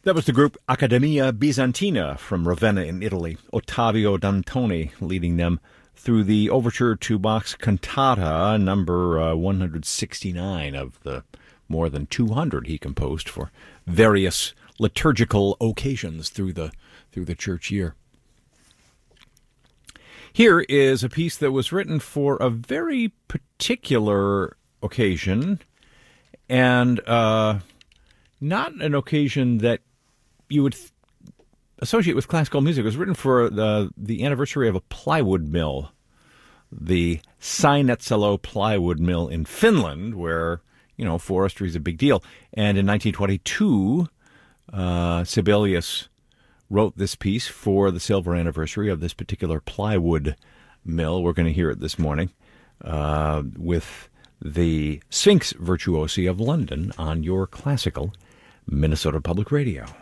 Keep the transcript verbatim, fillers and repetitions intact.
That was the group Accademia Bizantina from Ravenna in Italy. Ottavio Dantoni leading them through the overture to Bach's cantata number uh, one hundred sixty-nine of the more than two hundred he composed for various liturgical occasions through the through the church year. Here is a piece that was written for a very particular occasion, and uh, not an occasion that you would th- associate with classical music. It was written for the the anniversary of a plywood mill, the Seinäjoki plywood mill in Finland, where, you know, forestry is a big deal. And in nineteen twenty-two, uh, Sibelius wrote this piece for the silver anniversary of this particular plywood mill. We're going to hear it this morning uh, with the Sphinx Virtuosi of London on your classical Minnesota Public Radio.